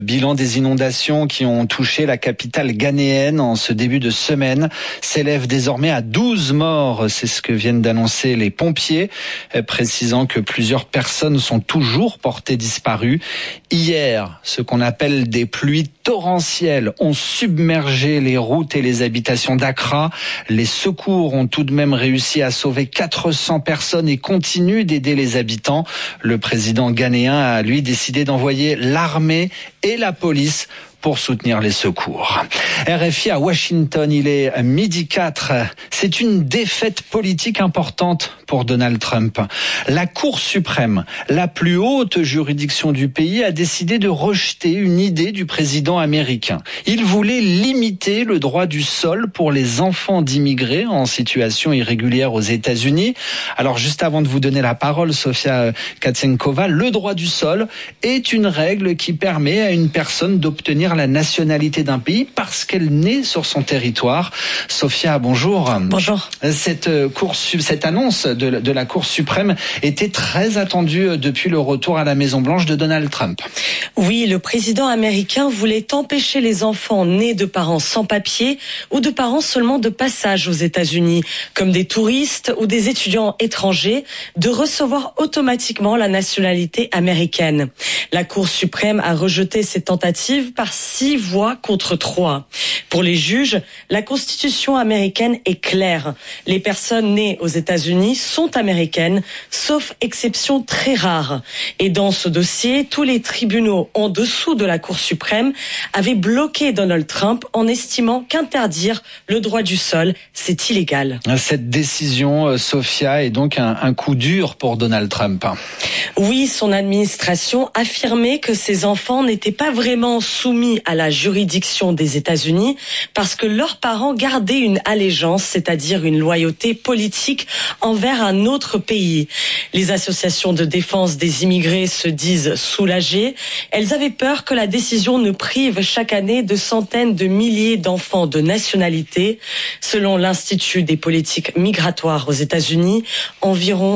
Bilan des inondations qui ont touché la capitale ghanéenne en ce début de semaine s'élève désormais à 12 morts. C'est ce que viennent d'annoncer les pompiers, précisant que plusieurs personnes sont toujours portées disparues. Hier, ce qu'on appelle des pluies torrentielles ont submergé les routes et les habitations d'Accra. Les secours ont tout de même réussi à sauver 400 personnes et continuent d'aider les habitants. Le président ghanéen a, lui, décidé d'envoyer l'armée et la police pour soutenir les secours. RFI à Washington, il est 12h04. C'est une défaite politique importante pour Donald Trump. La Cour suprême, la plus haute juridiction du pays, a décidé de rejeter une idée du président américain. Il voulait limiter le droit du sol pour les enfants d'immigrés en situation irrégulière aux États-Unis. Alors juste avant de vous donner la parole, Sofia Katsenkova, le droit du sol est une règle qui permet à une personne d'obtenir la nationalité d'un pays parce qu'elle naît sur son territoire. Sofia, bonjour. Bonjour. Cette annonce de la Cour suprême était très attendue depuis le retour à la Maison-Blanche de Donald Trump. Oui, le président américain voulait empêcher les enfants nés de parents sans papier ou de parents seulement de passage aux États-Unis, comme des touristes ou des étudiants étrangers, de recevoir automatiquement la nationalité américaine. La Cour suprême a rejeté cette tentative par 6 voix contre 3. Pour les juges, la Constitution américaine est claire. Les personnes nées aux États-Unis sont américaines, sauf exception très rare. Et dans ce dossier, tous les tribunaux en dessous de la Cour suprême avaient bloqué Donald Trump en estimant qu'interdire le droit du sol, c'est illégal. Cette décision, Sofia, est donc un coup dur pour Donald Trump. Oui, son administration affirmait que ses enfants n'étaient pas vraiment soumis à la juridiction des États-Unis parce que leurs parents gardaient une allégeance, c'est-à-dire une loyauté politique envers un autre pays. Les associations de défense des immigrés se disent soulagées. Elles avaient peur que la décision ne prive chaque année de centaines de milliers d'enfants de nationalité. Selon l'Institut des politiques migratoires aux États-Unis, environ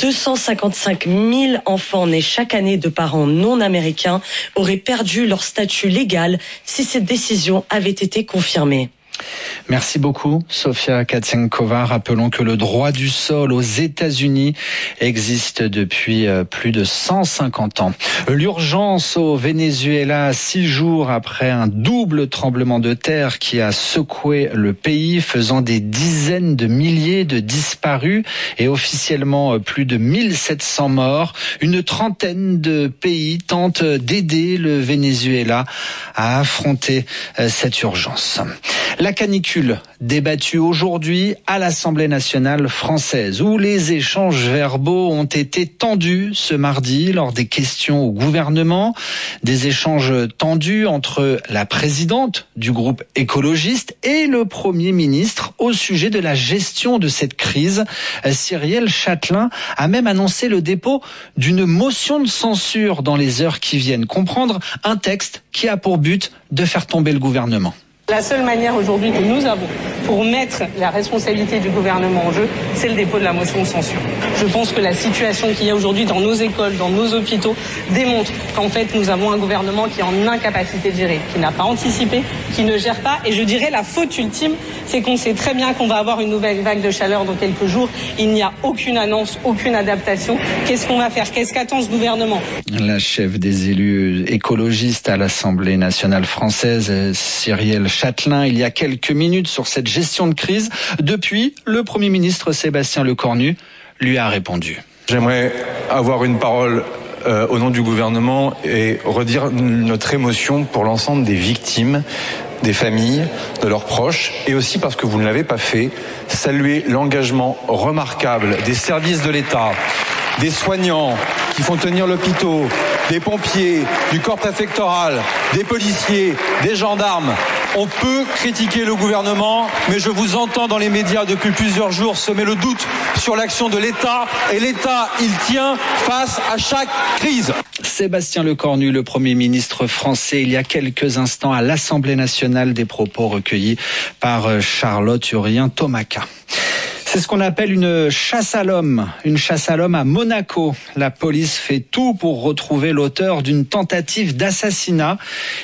255 000 enfants nés chaque année de parents non américains auraient perdu leur statut légal si cette décision avait été confirmée. Merci beaucoup, Sofia Katsenkova. Rappelons que le droit du sol aux États-Unis existe depuis plus de 150 ans. L'urgence au Venezuela, 6 jours après un double tremblement de terre qui a secoué le pays, faisant des dizaines de milliers de disparus et officiellement plus de 1700 morts. Une trentaine de pays tentent d'aider le Venezuela à affronter cette urgence. La canicule débattue aujourd'hui à l'Assemblée nationale française, où les échanges verbaux ont été tendus ce mardi lors des questions au gouvernement. Des échanges tendus entre la présidente du groupe écologiste et le Premier ministre au sujet de la gestion de cette crise. Cyrielle Châtelain a même annoncé le dépôt d'une motion de censure dans les heures qui viennent. Comprendre un texte qui a pour but de faire tomber le gouvernement. La seule manière aujourd'hui que nous avons pour mettre la responsabilité du gouvernement en jeu, c'est le dépôt de la motion de censure. Je pense que la situation qu'il y a aujourd'hui dans nos écoles, dans nos hôpitaux, démontre qu'en fait nous avons un gouvernement qui est en incapacité de gérer, qui n'a pas anticipé, qui ne gère pas. Et je dirais la faute ultime, c'est qu'on sait très bien qu'on va avoir une nouvelle vague de chaleur dans quelques jours. Il n'y a aucune annonce, aucune adaptation. Qu'est-ce qu'on va faire ? Qu'est-ce qu'attend ce gouvernement ? La chef des élus écologistes à l'Assemblée nationale française, Cyrielle Châtelain, il y a quelques minutes sur cette gestion de crise. Depuis, le Premier ministre Sébastien Lecornu lui a répondu. J'aimerais avoir une parole au nom du gouvernement et redire notre émotion pour l'ensemble des victimes, des familles, de leurs proches, et aussi parce que vous ne l'avez pas fait, saluer l'engagement remarquable des services de l'État, des soignants qui font tenir l'hôpital, des pompiers, du corps préfectoral, des policiers, des gendarmes. On peut critiquer le gouvernement, mais je vous entends dans les médias depuis plusieurs jours semer le doute sur l'action de l'État. Et l'État, il tient face à chaque crise. Sébastien Lecornu, le Premier ministre français, il y a quelques instants à l'Assemblée nationale, des propos recueillis par Charlotte Urien-Tomaka. C'est ce qu'on appelle une chasse à l'homme. Une chasse à l'homme à Monaco. La police fait tout pour retrouver l'auteur d'une tentative d'assassinat.